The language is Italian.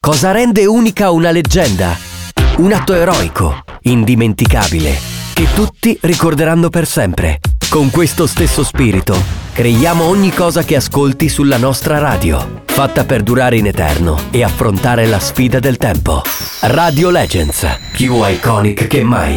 Cosa rende unica una leggenda? Un atto eroico, indimenticabile, che tutti ricorderanno per sempre. Con questo stesso spirito, creiamo ogni cosa che ascolti sulla nostra radio, fatta per durare in eterno e affrontare la sfida del tempo. Radio Legends, più iconic che mai.